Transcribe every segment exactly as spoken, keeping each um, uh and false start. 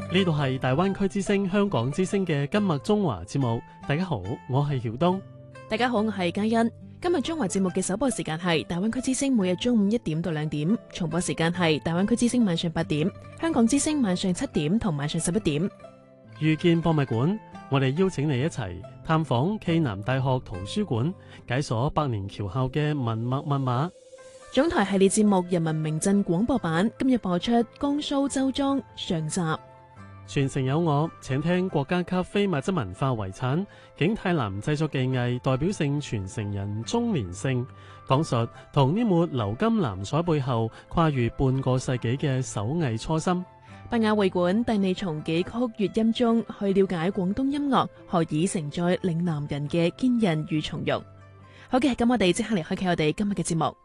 呢度係大灣區之聲香港之聲嘅今日中華節目。大家好，我係曉東。 大家好，我係嘉欣。今日中華節目嘅首播時間係大灣區之聲每日中午一點到兩點，重播時間係大灣區之聲晚上八點，香港之聲晚上七點同晚上十一點。 遇見博物館，我哋邀請你一齊探訪暨南大學圖書館，解鎖百年僑校嘅文墨密碼。 總台系列節目《人民名鎮廣播版》今日播出江蘇周莊上集。 傳承有我，請聽國家級非物質文化遺產景泰藍製作技藝代表性傳承人鍾連勝講述同呢抹鎏金藍彩背後跨越半個世紀嘅手藝初心。 北雅會館帶你從幾曲粵音中去了解廣東音樂何以承載嶺南人嘅堅韌與從容。好嘅，咁我哋即刻嚟開啟我哋今日嘅節目。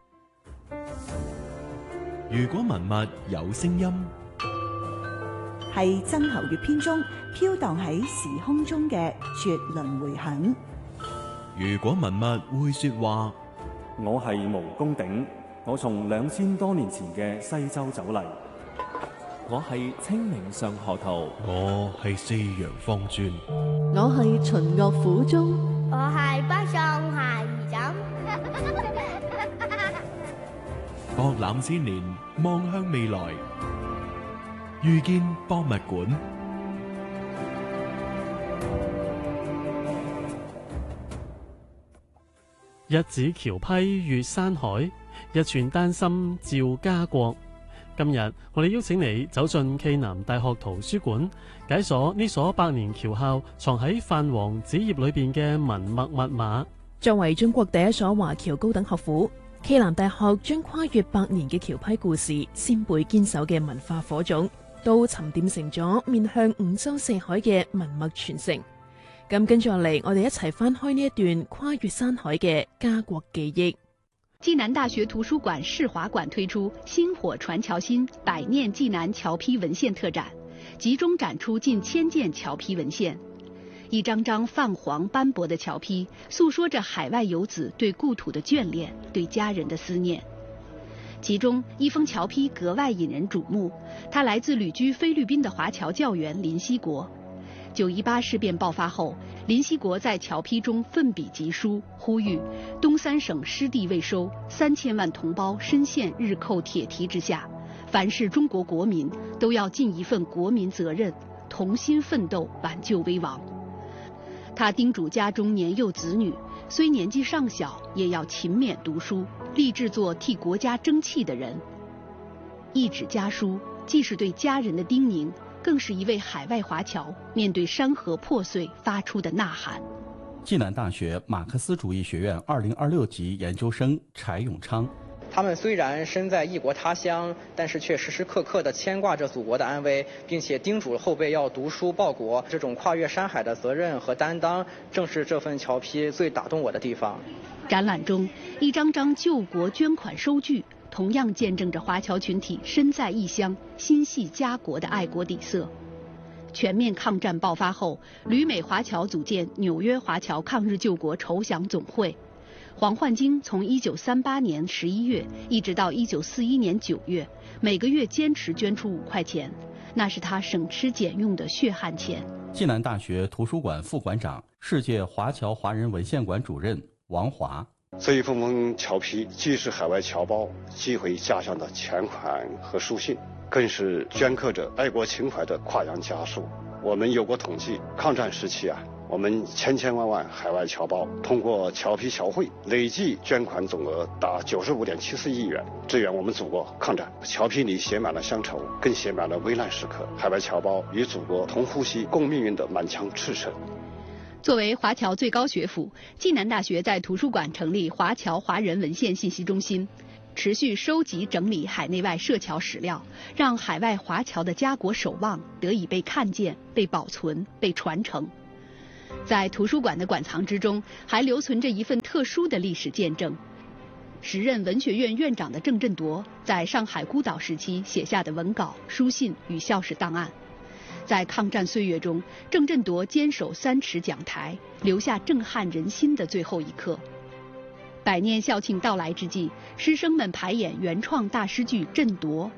如果文物有聲音， 係曾侯乙編中飄蕩喺時空中嘅絕倫迴響。 如果文物會說話， 我係毛公鼎，我從兩千多年前嘅西周走嚟。 我係清明上河圖， 我係四陽方尊， 我係秦樂府中， 我係北宋鞋兒枕。 博覽千年，望向未來，遇見博物館。 一指橋批越山海，一寸丹心照家國。今日我哋邀請你走進暨南大學圖書館，解鎖呢所百年僑校藏喺泛黃紙頁裏邊嘅文墨密碼。 作為中國第一所華僑高等學府，暨南大學將跨越百年嘅僑批故事、先輩堅守嘅文化火種，都沉澱成咗面向五洲四海嘅文墨傳承。咁跟住落嚟，我哋一齊翻開呢一段跨越山海嘅家國記憶。 暨南大學圖書館世華館推出薪火傳橋心百年暨南僑批文獻特展，集中展出近千件僑批文獻。一張張泛黃斑駁的僑批，訴說着海外游子對故土的眷戀，對家人的思念。其中一封僑批格外引人矚目，它來自旅居菲律賓的華僑教員林希國。九一八事變爆發後，林希國在僑批中奮筆疾書，呼籲東三省失地未收，三千萬同胞深陷日寇鐵蹄之下，凡是中國國民都要盡一份國民責任，同心奮鬥挽救危亡。他叮囑家中年幼子女，雖年紀尚小，也要勤勉讀書，立志做替國家爭氣的人。一紙家書，既是對家人的叮嚀，更是一位海外華僑面對山河破碎發出的吶喊。 暨南大學馬克思主義學院二零二六級研究生柴永昌， 他們雖然身在異國他鄉，但是卻時時刻刻地牽掛着祖國的安危，並且叮囑後輩要讀書報國。這種跨越山海的責任和擔當，正是這份僑批最打動我的地方。 展覽中，一張張救國捐款收據，同樣見證着華僑群體身在異鄉、心繫家國的愛國底色。全面抗戰爆發後，旅美華僑組建紐約華僑抗日救國籌饗總會。黃煥京從一九三八年十一月一直到一九四一年九月，每個月堅持捐出五塊錢，那是他省吃儉用的血汗錢。 暨南大學圖書館副館長、世界華僑華人文獻館主任王華， 這一封封僑批既是海外僑胞寄回家鄉的錢款和書信，更是鐫刻着愛國情懷的跨洋家書。我們有過統計，抗戰時期啊，我們千千萬萬海外僑胞通過僑批僑會累計捐款總額達九十五點七四億元，支援我們祖國抗戰。僑批裏寫滿了鄉愁，更寫滿了危難時刻海外僑胞與祖國同呼吸共命運的滿腔赤誠。 作為華僑最高學府，暨南大學在圖書館成立華僑華人文獻信息中心，持續收集整理海內外涉僑史料，讓海外華僑的家國守望得以被看見、被保存、被傳承。在圖書館的館藏之中，還留存着一份特殊的歷史見證。時任文學院院長的鄭振鐸在上海孤島時期寫下的文稿、書信與校史檔案。在抗戰歲月中，鄭振鐸堅守三尺講台，留下震撼人心的最後一刻。百年校慶到來之際，師生們排演原創大詩句《振鐸》，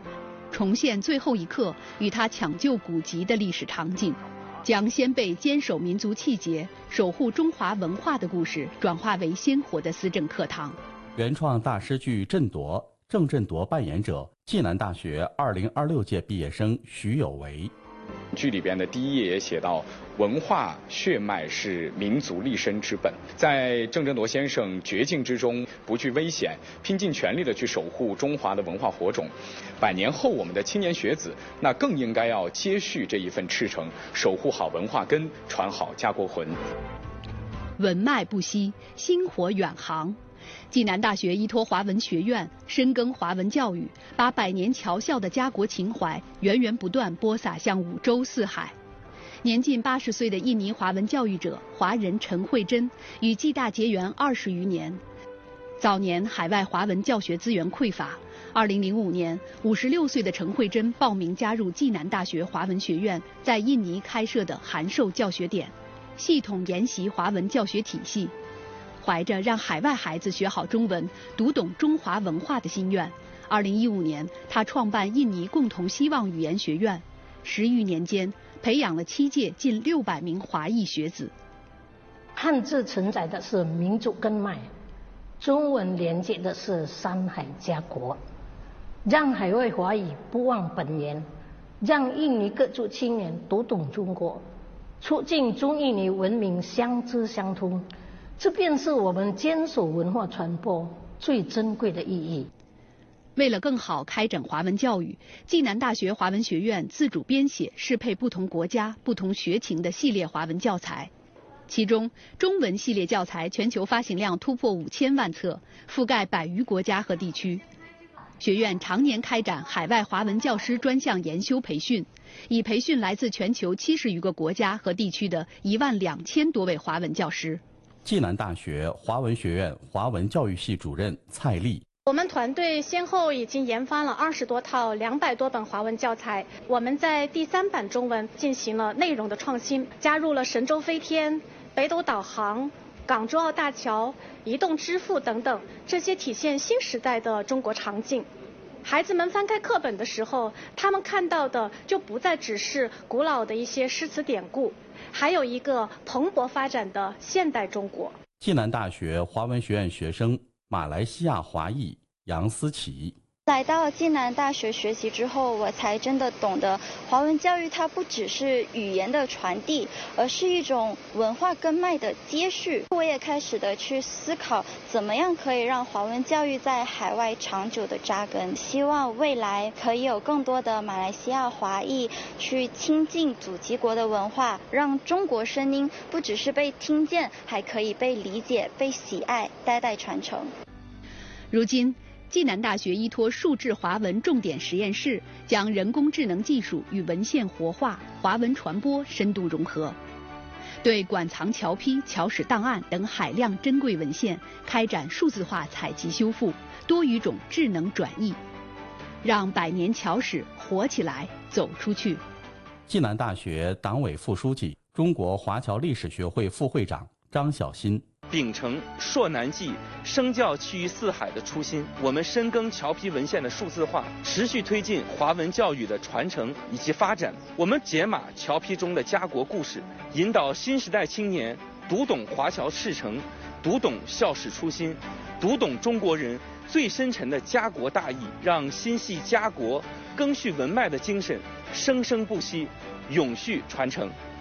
重现最后一刻与他抢救古籍的历史场景，将先辈坚守民族气节、守护中华文化的故事转化为鲜活的思政课堂。 原创大师剧《振铎》，郑振铎扮演者暨南大学二零二六届毕业生徐有为。 剧里边的第一页也写到，文化血脉是民族立身之本。在郑振铎先生绝境之中不惧危险，拼尽全力的去守护中华的文化火种。百年后，我们的青年学子那更应该要接续这一份赤诚，守护好文化根，传好家国魂。 文脉不息，薪火远航。暨南大学依托华文学院深耕华文教育，把百年侨校的家国情怀源源不断播撒向五洲四海。年近八十岁的印尼华文教育者华人陈慧珍与暨大结缘二十余年。早年海外华文教学资源匮乏，二零零五年，五十六岁的陈慧珍报名加入暨南大学华文学院在印尼开设的函授教学点，系统研习华文教学体系。怀着让海外孩子学好中文、读懂中华文化的心愿，二零一五年，他创办印尼共同希望语言学院，十余年间培养了七届近六百名华裔学子。 汉字承载的是民族根脉，中文连接的是山海家国，让海外华裔不忘本源，让印尼各族青年读懂中国，促进中印尼文明相知相通。这便是我们坚守文化传播最珍贵的意义。 为了更好开展华文教育，暨南大学华文学院自主编写适配不同国家、不同学情的系列华文教材。其中，中文系列教材全球发行量突破五千万册，覆盖百余国家和地区。学院常年开展海外华文教师专项研修培训，已培训来自全球七十余个国家和地区的一万两千多位华文教师。 暨南大学华文学院华文教育系主任蔡丽。 我们团队先后已经研发了二十多套两百多本华文教材。我们在第三版中文进行了内容的创新，加入了神州飞天、北斗导航、港珠澳大桥、移动支付等等这些体现新时代的中国场景。孩子们翻开课本的时候，他们看到的就不再只是古老的一些诗词典故，还有一个蓬勃发展的现代中国。 暨南大学华文学院学生马来西亚华裔杨思琪。 来到暨南大学学习之后，我才真的懂得华文教育它不只是语言的传递，而是一种文化根脉的接续。我也开始的去思考怎么样可以让华文教育在海外长久的扎根，希望未来可以有更多的马来西亚华裔去亲近祖籍国的文化，让中国声音不只是被听见，还可以被理解、被喜爱，代代传承。 如今，暨南大学依托数字华文重点实验室，将人工智能技术与文献活化、华文传播深度融合，对馆藏侨批、侨史档案等海量珍贵文献开展数字化采集修复、多语种智能转译，让百年侨史活起来、走出去。 暨南大学党委副书记、中国华侨历史学会副会长张小新。 秉承朔南记、声教其于四海的初心，我们深耕侨批文献的数字化，持续推进华文教育的传承以及发展。我们解码侨批中的家国故事，引导新时代青年读懂华侨赤诚，读懂校史初心，读懂中国人最深沉的家国大义，让心系家国、赓续文脉的精神生生不息，永续传承。